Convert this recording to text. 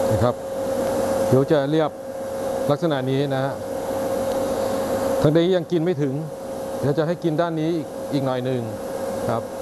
นะครับเดี๋ยวจะเรียบลักษณะนี้นะฮะทางนี้ยังกินไม่ถึงเดี๋ยวจะให้กินด้านนี้อีกหน่อยหนึ่งครับ